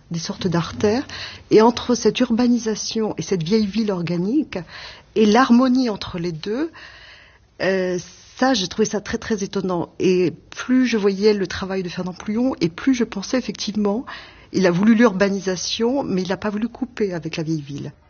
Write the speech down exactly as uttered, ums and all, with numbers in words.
des sortes d'artères. Et entre cette urbanisation et cette vieille ville organique, et l'harmonie entre les deux, euh, ça, j'ai trouvé ça très très étonnant. Et plus je voyais le travail de Fernand Plouillon, et plus je pensais effectivement, il a voulu l'urbanisation, mais il n'a pas voulu couper avec la vieille ville.